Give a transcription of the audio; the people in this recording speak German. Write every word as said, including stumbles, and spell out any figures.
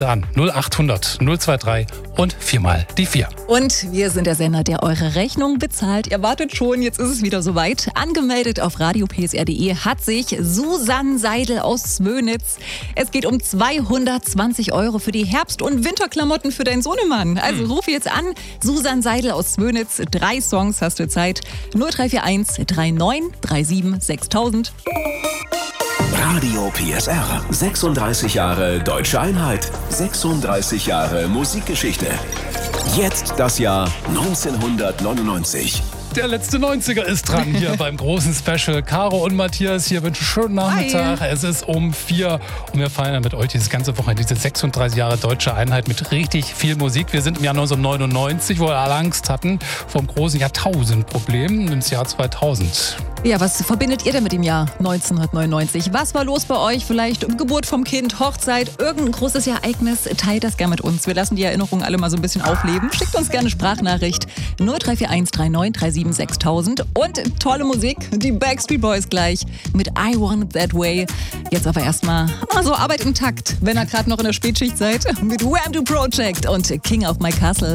an null acht hundert null zwei drei und viermal die vier. Und wir sind der Sender, der eure Rechnung bezahlt. Ihr wartet schon, jetzt ist es wieder soweit. Angemeldet auf radio p s r punkt d e hat sich Susanne Seidel aus Zwönitz. Es geht um zweihundertzwanzig Euro für die Herbst- und Winterklamotten für deinen Sohnemann. Also ruf jetzt an, Susanne Seidel aus Zwönitz. Drei Songs hast du Zeit. null drei vier eins drei neun drei sieben sechstausend. Radio P S R. sechsunddreißig Jahre Deutsche Einheit. sechsunddreißig Jahre Musikgeschichte. Jetzt das Jahr neunzehnhundertneunundneunzig. Der letzte neunziger ist dran hier beim großen Special. Caro und Matthias hier wünschen schönen Nachmittag. Hi. Es ist um vier und wir feiern ja mit euch dieses ganze Wochenende, diese sechsunddreißig Jahre Deutsche Einheit mit richtig viel Musik. Wir sind im Jahr neunzehnhundertneunundneunzig, wo wir alle Angst hatten vom großen Jahrtausendproblem ins Jahr zweitausend. Ja, was verbindet ihr denn mit dem Jahr neunzehnhundertneunundneunzig? Was war los bei euch? Vielleicht Geburt vom Kind, Hochzeit, irgendein großes Ereignis? Teilt das gerne mit uns. Wir lassen die Erinnerungen alle mal so ein bisschen aufleben. Schickt uns gerne Sprachnachricht null drei vier eins drei neun drei sieben sechstausend. Und tolle Musik, die Backstreet Boys gleich mit I Want It That Way. Jetzt aber erstmal also Arbeit im Takt, wenn ihr gerade noch in der Spätschicht seid, mit Wham Do Project und King of My Castle.